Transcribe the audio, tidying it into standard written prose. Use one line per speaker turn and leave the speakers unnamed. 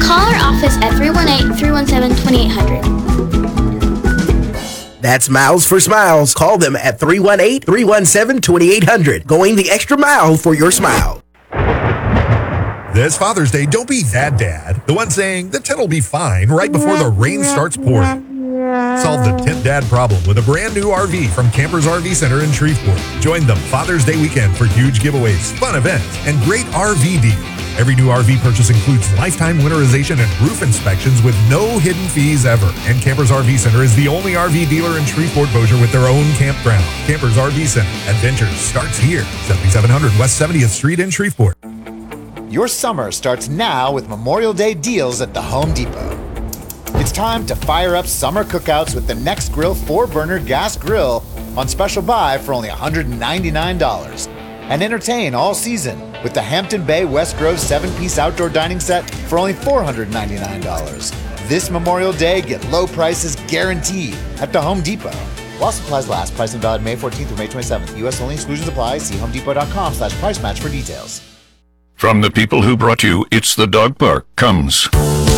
Call our office at 318-317-2800.
That's Miles for Smiles. Call them at 318-317-2800. Going the extra mile for your smile.
This Father's Day, don't be that dad. The one saying the tent will be fine right before the rain starts pouring. Solve the tent dad problem with a brand new RV from Campers RV Center in Shreveport. Join the Father's Day weekend for huge giveaways, fun events, and great RV deals. Every new RV purchase includes lifetime winterization and roof inspections with no hidden fees ever. And Campers RV Center is the only RV dealer in Shreveport-Bossier with their own campground. Campers RV Center. Adventure starts here. 7700 West 70th Street in Shreveport.
Your summer starts now with Memorial Day deals at the Home Depot. It's time to fire up summer cookouts with the Nextgrill 4-burner gas grill on special buy for only $199. And entertain all season with the Hampton Bay West Grove 7-piece outdoor dining set for only $499. This Memorial Day, get low prices guaranteed at the Home Depot. While supplies last, price and valid May 14th through May 27th. U.S. only, exclusions apply. See homedepot.com/price match for details.
From the people who brought you It's the Dog Park comes